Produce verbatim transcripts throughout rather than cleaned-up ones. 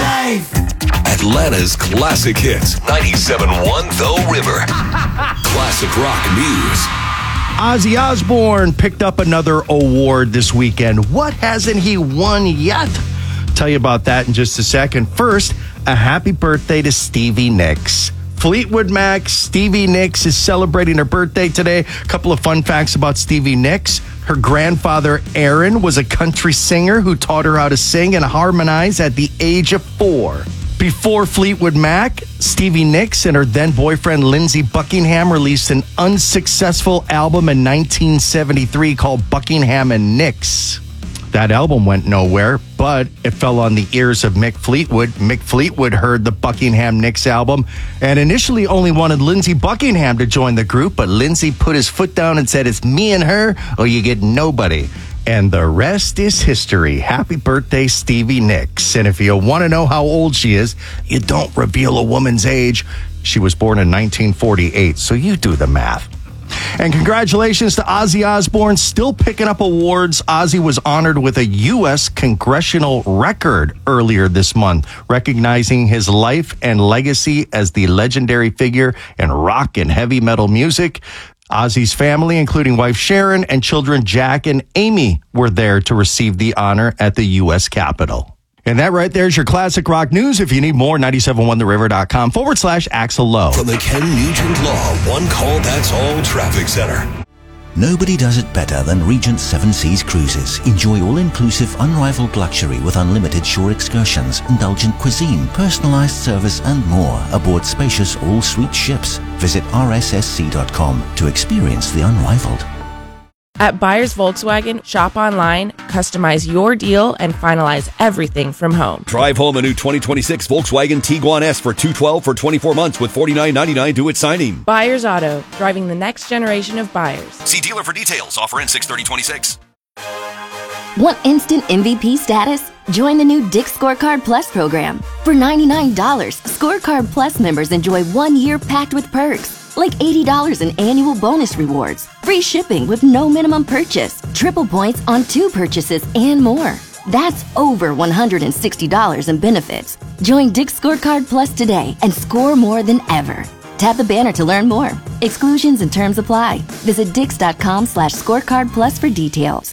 life. Atlanta's classic hits. ninety-seven point one The River. Classic rock news. Ozzy Osbourne picked up another award this weekend. What hasn't he won yet? Tell you about that in just a second. First, a happy birthday to Stevie Nicks. Fleetwood Mac, Stevie Nicks is celebrating her birthday today. A couple of fun facts about Stevie Nicks. Her grandfather, Aaron, was a country singer who taught her how to sing and harmonize at the age of four. Before Fleetwood Mac, Stevie Nicks and her then-boyfriend Lindsey Buckingham released an unsuccessful album in nineteen seventy-three called Buckingham and Nicks. That album went nowhere, but it fell on the ears of Mick Fleetwood. Mick Fleetwood heard the Buckingham Nicks album and initially only wanted Lindsey Buckingham to join the group, but Lindsey put his foot down and said, "It's me and her, or you get nobody." And the rest is history. Happy birthday, Stevie Nicks. And if you want to know how old she is, you don't reveal a woman's age. She was born in nineteen forty-eight, so you do the math. And congratulations to Ozzy Osbourne, still picking up awards. Ozzy was honored with a U S congressional record earlier this month, recognizing his life and legacy as the legendary figure in rock and heavy metal music. Ozzy's family, including wife Sharon and children Jack and Amy, were there to receive the honor at the U S Capitol. And that right there is your classic rock news. If you need more, nine seven one the river dot com forward slash Axel Lowe. From the Ken Nugent Law One Call That's All Traffic Center. Nobody does it better than Regent Seven Seas Cruises. Enjoy all-inclusive, unrivaled luxury with unlimited shore excursions, indulgent cuisine, personalized service, and more aboard spacious all-suite ships. Visit r s s c dot com to experience the unrivaled. At Buyers Volkswagen, shop online, customize your deal, and finalize everything from home. Drive home a new twenty twenty-six Volkswagen Tiguan S for two hundred twelve dollars for twenty-four months with forty-nine ninety-nine due at signing. Buyers Auto, driving the next generation of buyers. See dealer for details. Offer in six thirty twenty-six. Want instant M V P status? Join the new Dick's Scorecard Plus program. For ninety-nine dollars, Scorecard Plus members enjoy one year packed with perks. Like eighty dollars in annual bonus rewards, free shipping with no minimum purchase, triple points on two purchases, and more. That's over one hundred sixty dollars in benefits. Join Dick's Scorecard Plus today and score more than ever. Tap the banner to learn more. Exclusions and terms apply. Visit dix.com slash scorecard plus for details.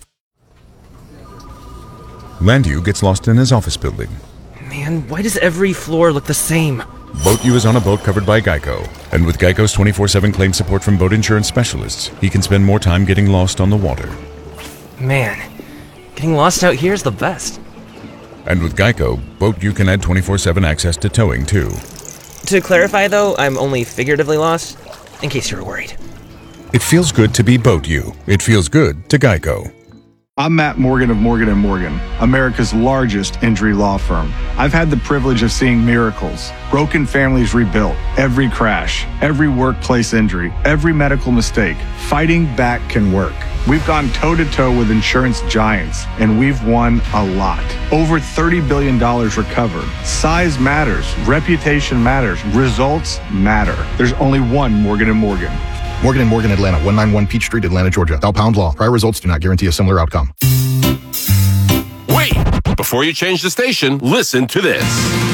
Landu gets lost in his office building. Man, why does every floor look the same? BoatU is on a boat covered by Geico. And with Geico's twenty-four seven claim support from boat insurance specialists, he can spend more time getting lost on the water. Man, getting lost out here is the best. And with Geico, BoatU can add twenty-four seven access to towing, too. To clarify, though, I'm only figuratively lost, in case you were worried. It feels good to be BoatU. It feels good to Geico. I'm Matt Morgan of Morgan and Morgan, America's largest injury law firm. I've had the privilege of seeing miracles, broken families rebuilt, every crash, every workplace injury, every medical mistake. Fighting back can work. We've gone toe-to-toe with insurance giants, and we've won a lot. Over thirty billion dollars recovered. Size matters. Reputation matters. Results matter. There's only one Morgan and Morgan. Morgan and Morgan, Atlanta, one ninety-one Peach Street, Atlanta, Georgia. Thou pound law. Prior results do not guarantee a similar outcome. Wait! Before you change the station, listen to this.